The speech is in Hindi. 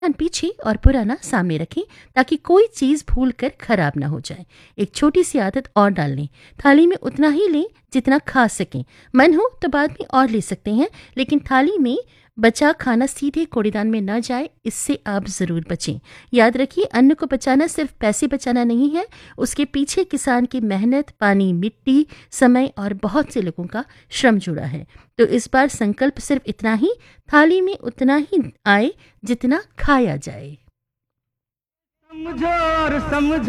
पीछे और पुराना सामने रखें ताकि कोई चीज भूल कर खराब ना हो जाए। एक छोटी सी आदत और डाल लें, थाली में उतना ही लें जितना खा सकें। मन हो तो बाद में और ले सकते हैं, लेकिन थाली में बचा खाना सीधे कूड़ेदान में न जाए, इससे आप जरूर बचें। याद रखिए, अन्न को बचाना सिर्फ पैसे बचाना नहीं है, उसके पीछे किसान की मेहनत, पानी, मिट्टी, समय और बहुत से लोगों का श्रम जुड़ा है। तो इस बार संकल्प सिर्फ इतना ही, थाली में उतना ही आए जितना खाया जाए। समझो और समझो